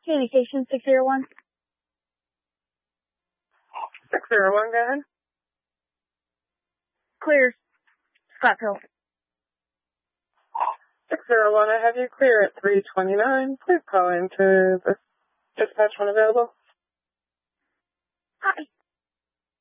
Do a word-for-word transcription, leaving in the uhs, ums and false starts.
Communication six zero one. six zero one, go ahead. Clear. Scottsville. six zero one, I have you clear at three twenty-nine. Please call into the dispatch when available. Hi.